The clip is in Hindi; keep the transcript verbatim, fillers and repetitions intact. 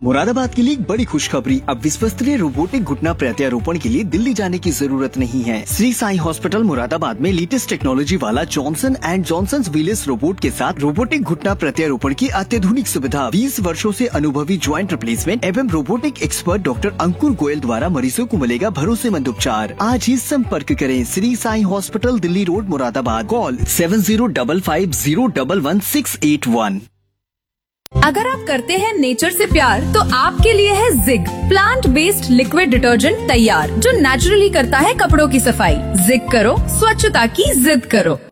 मुरादाबाद के लिए एक बड़ी खुशखबरी। अब विश्वस्तरीय रोबोटिक घुटना प्रत्यारोपण के लिए दिल्ली जाने की जरूरत नहीं है। श्री साई हॉस्पिटल मुरादाबाद में लेटेस्ट टेक्नोलॉजी वाला Johnson and Johnson wheels robot के साथ रोबोटिक घुटना प्रत्यारोपण की अत्याधुनिक सुविधा, बीस वर्षों से अनुभवी ज्वाइंट रिप्लेसमेंट एवं रोबोटिक एक्सपर्ट डॉक्टर अंकुर गोयल द्वारा मरीजों को मिलेगा भरोसेमंद उपचार। आज ही संपर्क करें Shri Sai hospital, Delhi road, Moradabad. Call seven zero double five zero double one six eight one. अगर आप करते हैं नेचर से प्यार तो आपके लिए है zig plant based liquid detergent तैयार, जो नेचुरली करता है कपड़ों की सफाई। जिग करो, स्वच्छता की जिद करो।